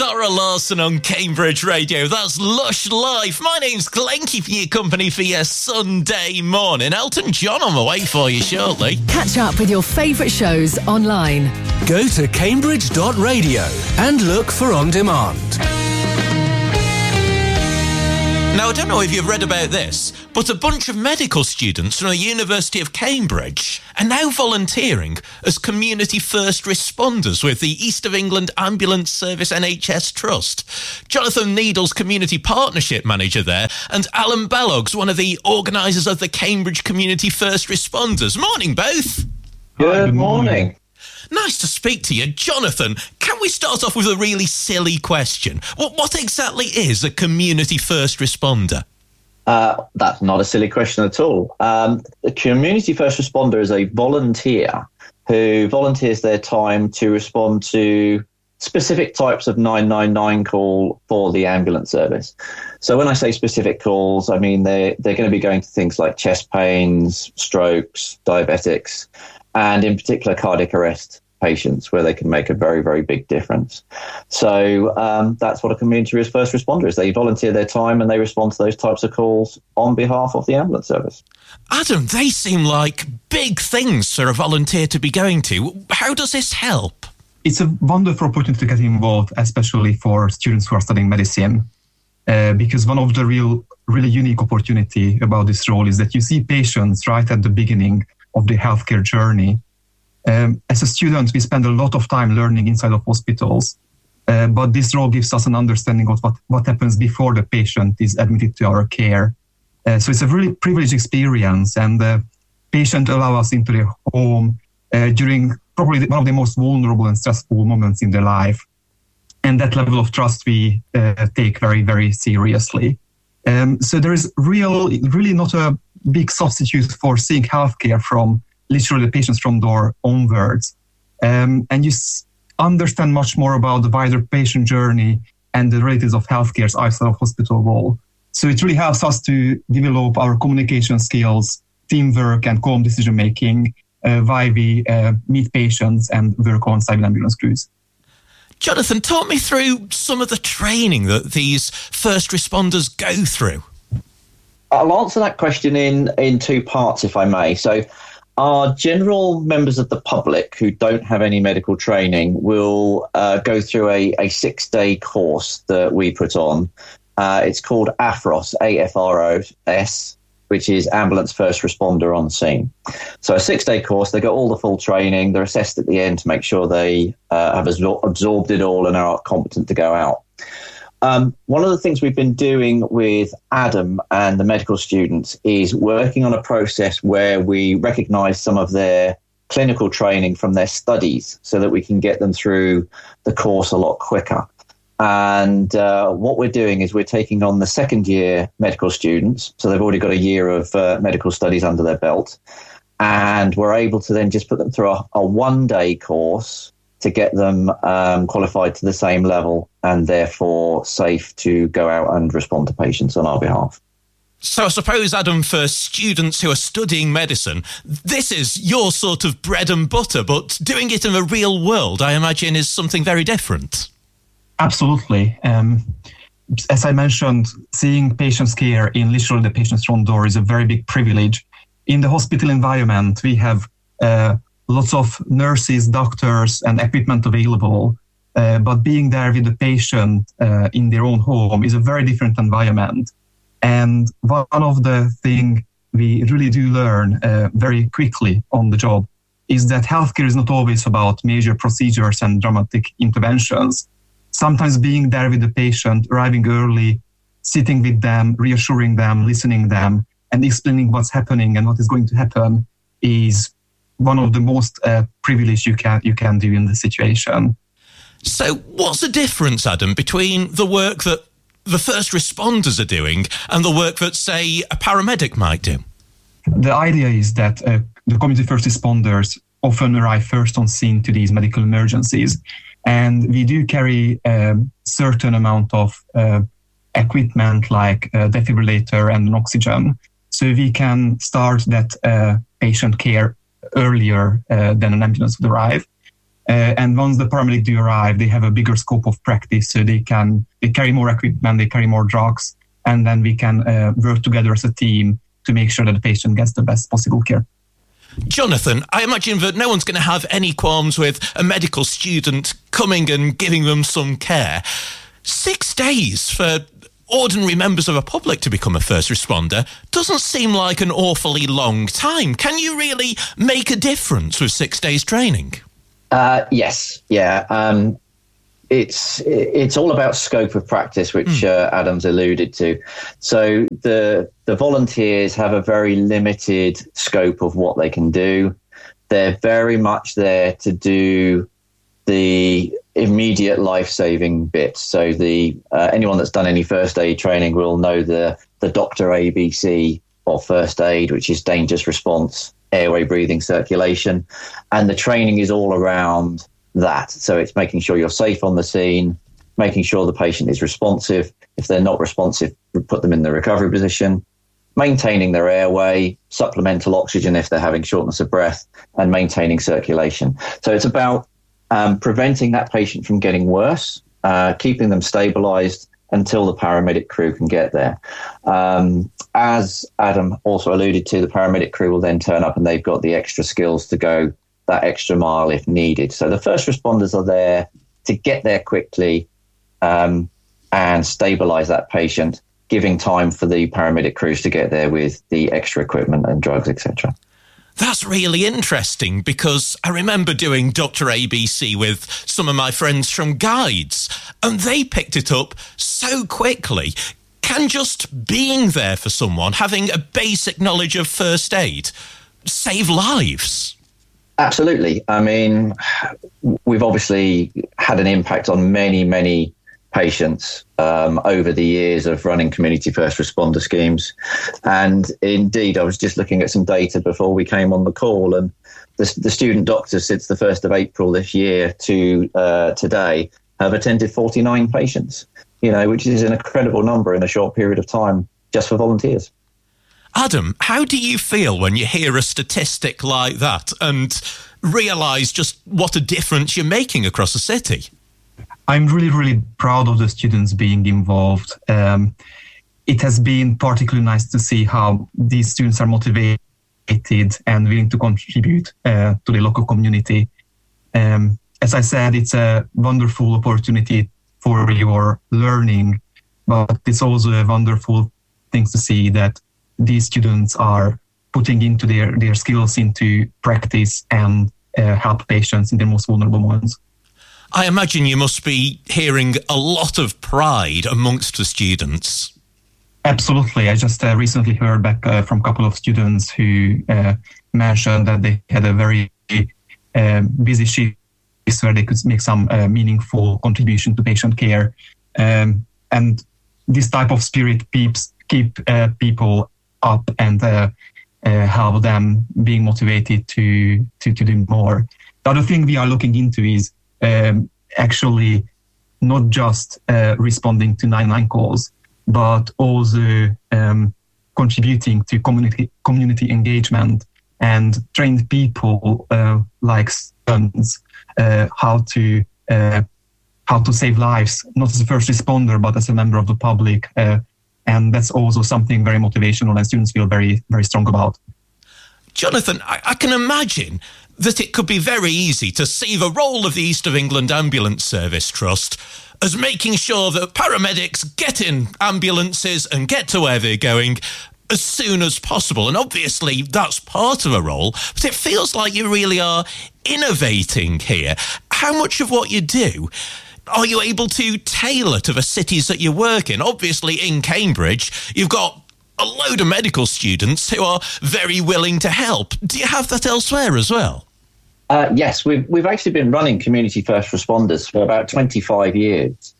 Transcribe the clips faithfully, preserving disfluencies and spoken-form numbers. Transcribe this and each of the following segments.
Zara Larsson on Cambridge Radio. That's Lush Life. My name's Glenn, keeping you company for your Sunday morning. Elton John on the way for you shortly. Catch up with your favourite shows online. Go to cambridge dot radio and look for On Demand. Now, I don't know if you've read about this, but a bunch of medical students from the University of Cambridge are now volunteering as community first responders with the East of England Ambulance Service N H S Trust. Jonathan Needles, Community Partnership Manager there, and Alan Belloggs, one of the organisers of the Cambridge Community First Responders. Morning, both. Good, Good morning. morning. Nice to speak to you. Jonathan, can we start off with a really silly question? What, what exactly is a community first responder? Uh, that's not a silly question at all. Um, a community first responder is a volunteer who volunteers their time to respond to specific types of nine nine nine call for the ambulance service. So when I say specific calls, I mean they're, they're going to be going to things like chest pains, strokes, diabetics, and in particular cardiac arrest patients, where they can make a very, very big difference. So um, that's what a community first responder is. They volunteer their time and they respond to those types of calls on behalf of the ambulance service. Adam, they seem like big things for a volunteer to be going to. How does this help? It's a wonderful opportunity to get involved, especially for students who are studying medicine, uh, because one of the real, really unique opportunity about this role is that you see patients right at the beginning of the healthcare journey. Um, as a student, we spend a lot of time learning inside of hospitals, uh, but this role gives us an understanding of what, what happens before the patient is admitted to our care. Uh, so it's a really privileged experience, and the patient allows us into their home uh, during probably one of the most vulnerable and stressful moments in their life. And that level of trust we uh, take very, very seriously. Um, so there is real, really not a big substitute for seeing healthcare from literally the patient's front door onwards. Um, and you s- understand much more about the wider patient journey and the realities of healthcare outside of hospital wall. So it really helps us to develop our communication skills, teamwork and calm decision-making uh, while we uh, meet patients and work alongside ambulance crews. Jonathan, talk me through some of the training that these first responders go through. I'll answer that question in, in two parts, if I may. So our general members of the public who don't have any medical training will uh, go through a, a six-day course that we put on. Uh, it's called A F R O S, A F R O S, which is Ambulance First Responder on Scene. So a six-day course, they get all the full training. They're assessed at the end to make sure they uh, have absorbed it all and are competent to go out. Um, one of the things we've been doing with Adam and the medical students is working on a process where we recognise some of their clinical training from their studies so that we can get them through the course a lot quicker. And uh, what we're doing is we're taking on the second year medical students. So they've already got a year of uh, medical studies under their belt. And we're able to then just put them through a, a one day course to get them um, qualified to the same level and therefore safe to go out and respond to patients on our behalf. So I suppose, Adam, for students who are studying medicine, this is your sort of bread and butter, but doing it in the real world, I imagine, is something very different. Absolutely. Um, as I mentioned, seeing patients' care in literally the patient's front door is a very big privilege. In the hospital environment, we have uh, lots of nurses, doctors, and equipment available. Uh, but being there with the patient uh, in their own home is a very different environment. And one of the things we really do learn uh, very quickly on the job is that healthcare is not always about major procedures and dramatic interventions. Sometimes being there with the patient, arriving early, sitting with them, reassuring them, listening them, and explaining what's happening and what is going to happen is one of the most uh, privileged you can you can do in the situation. So what's the difference, Adam, between the work that the first responders are doing and the work that, say, a paramedic might do? The idea is that uh, the community first responders often arrive first on scene to these medical emergencies. And we do carry a certain amount of uh, equipment like a defibrillator and an oxygen. So we can start that uh, patient care earlier uh, than an ambulance would arrive. Uh, and once the paramedics do arrive, they have a bigger scope of practice, so they can they carry more equipment, they carry more drugs, and then we can uh, work together as a team to make sure that the patient gets the best possible care. Jonathan, I imagine that no one's going to have any qualms with a medical student coming and giving them some care. Six days for ordinary members of the public to become a first responder doesn't seem like an awfully long time. Can you really make a difference with six days training? Uh, yes, yeah. Um, it's it's all about scope of practice, which mm. uh, Adam's alluded to. So the the volunteers have a very limited scope of what they can do. They're very much there to do the immediate life-saving bits. So the uh, anyone that's done any first aid training will know the the Doctor A B C of first aid, which is dangerous response, airway, breathing, circulation, and the training is all around that. So it's making sure you're safe on the scene, making sure the patient is responsive. If they're not responsive, put them in the recovery position, maintaining their airway, supplemental oxygen if they're having shortness of breath, and maintaining circulation. So it's about um, preventing that patient from getting worse, uh, keeping them stabilized until the paramedic crew can get there. Um, as Adam also alluded to, the paramedic crew will then turn up and they've got the extra skills to go that extra mile if needed. So the first responders are there to get there quickly um, and stabilize that patient, giving time for the paramedic crews to get there with the extra equipment and drugs, et cetera. That's really interesting, because I remember doing Doctor A B C with some of my friends from Guides, and they picked it up so quickly. Can just being there for someone, having a basic knowledge of first aid, save lives? Absolutely. I mean, we've obviously had an impact on many, many patients um, over the years of running community first responder schemes. And indeed, I was just looking at some data before we came on the call, and the, the student doctors since the first of April this year to uh, today have attended forty-nine patients, you know, which is an incredible number in a short period of time just for volunteers. Adam, how do you feel when you hear a statistic like that and realise just what a difference you're making across the city? I'm really, really proud of the students being involved. Um, it has been particularly nice to see how these students are motivated and willing to contribute uh, to the local community. Um, as I said, it's a wonderful opportunity for your learning, but it's also a wonderful thing to see that these students are putting into their, their skills into practice and uh, help patients in their most vulnerable moments. I imagine you must be hearing a lot of pride amongst the students. Absolutely. I just uh, recently heard back uh, from a couple of students who uh, mentioned that they had a very uh, busy shift where they could make some uh, meaningful contribution to patient care. Um, and this type of spirit keeps keep uh, people up and uh, uh, help them being motivated to, to, to do more. The other thing we are looking into is um, actually not just uh, responding to nine one one calls, but also um, contributing to community community engagement and trained people uh, like students uh, how to uh, how to save lives, not as a first responder, but as a member of the public. Uh, and that's also something very motivational and students feel very, very strong about. Jonathan, I, I can imagine that it could be very easy to see the role of the East of England Ambulance Service Trust as making sure that paramedics get in ambulances and get to where they're going as soon as possible. And obviously that's part of a role, but it feels like you really are innovating here. How much of what you do are you able to tailor to the cities that you work in? Obviously in Cambridge, you've got a load of medical students who are very willing to help. Do you have that elsewhere as well? Uh, yes, we've we've actually been running community first responders for about twenty-five years,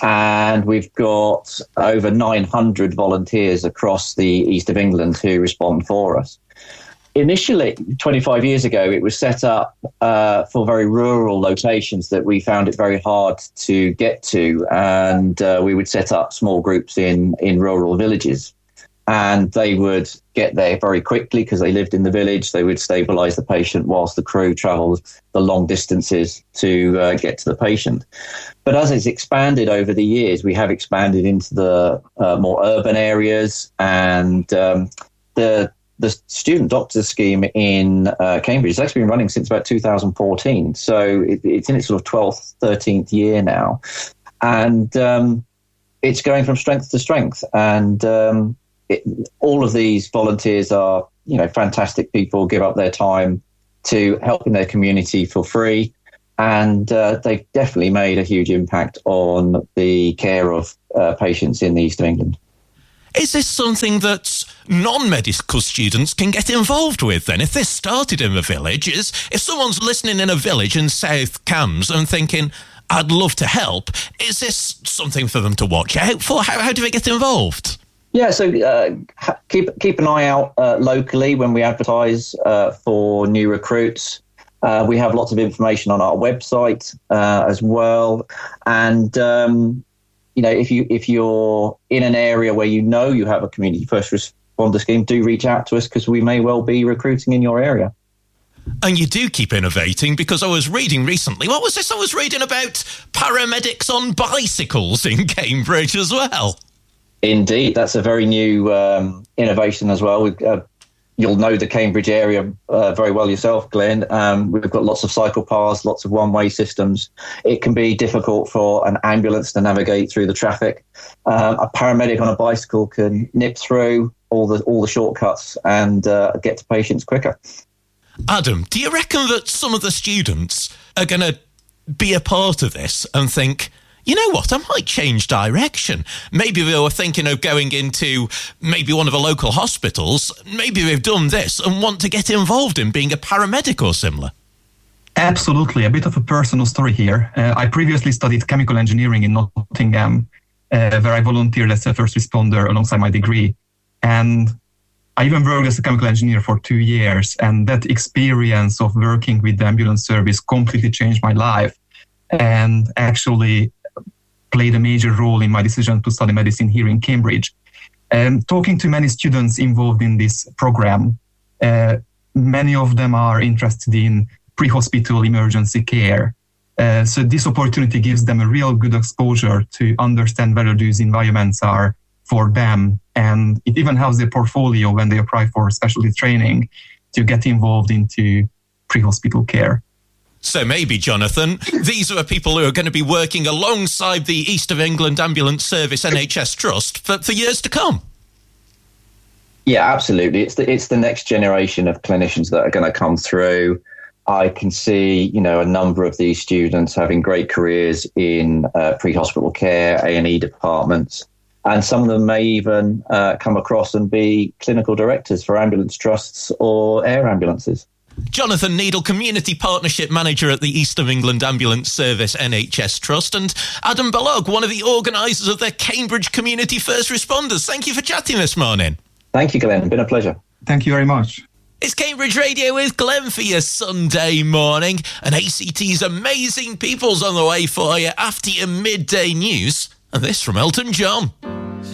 and we've got over nine hundred volunteers across the East of England who respond for us. Initially, twenty-five years ago, it was set up uh, for very rural locations that we found it very hard to get to, and uh, we would set up small groups in, in rural villages. and they would get there very quickly because they lived in the village. They would stabilise the patient whilst the crew travelled the long distances to uh, get to the patient. But as it's expanded over the years, we have expanded into the uh, more urban areas, and um, the the student doctor scheme in uh, Cambridge has actually been running since about two thousand fourteen. So it, it's in its sort of twelfth, thirteenth year now. And um, it's going from strength to strength. And um, it, all of these volunteers are, you know, fantastic people, give up their time to help in their community for free. And uh, they've definitely made a huge impact on the care of uh, patients in the east of England. Is this something that non-medical students can get involved with then? If this started in a village, is if someone's listening in a village in South Cambs and thinking, I'd love to help, is this something for them to watch out for? How, how do they get involved? Yeah, so uh, keep keep an eye out uh, locally when we advertise uh, for new recruits. Uh, we have lots of information on our website uh, as well. And um You know, if you if you're in an area where you know you have a community first responder scheme, do reach out to us because we may well be recruiting in your area. And you do keep innovating, because I was reading recently, what was this I was reading about? Paramedics on bicycles in Cambridge as well. Indeed, that's a very new um, innovation as well. We've, uh, you'll know the Cambridge area uh, very well yourself, Glenn. Um, we've got lots of cycle paths, lots of one-way systems. It can be difficult for an ambulance to navigate through the traffic. Um, a paramedic on a bicycle can nip through all the all the shortcuts and uh, get to patients quicker. Adam, do you reckon that some of the students are going to be a part of this and think, you know what, I might change direction? Maybe they were thinking of going into maybe one of the local hospitals. Maybe they've done this and want to get involved in being a paramedic or similar. Absolutely. A bit of a personal story here. Uh, I previously studied chemical engineering in Nottingham, uh, where I volunteered as a first responder alongside my degree. And I even worked as a chemical engineer for two years. And that experience of working with the ambulance service completely changed my life and actually played a major role in my decision to study medicine here in Cambridge. And talking to many students involved in this program, uh, many of them are interested in pre-hospital emergency care. Uh, so this opportunity gives them a real good exposure to understand whether these environments are for them. And it even helps their portfolio when they apply for specialty training to get involved into pre-hospital care. So maybe, Jonathan, these are the people who are going to be working alongside the East of England Ambulance Service N H S Trust for, for years to come. Yeah, absolutely. It's the it's the next generation of clinicians that are going to come through. I can see, you know, a number of these students having great careers in uh, pre-hospital care, A and E departments, and some of them may even uh, come across and be clinical directors for ambulance trusts or air ambulances. Jonathan Needle, Community Partnership Manager at the East of England Ambulance Service N H S Trust, and Adam Balog, one of the organisers of the Cambridge Community First Responders. Thank you for chatting this morning. Thank you, Glenn. It's been a pleasure. Thank you very much. It's Cambridge Radio with Glenn for your Sunday morning, and A C T's Amazing People's on the way for you after your midday news. And this from Elton John.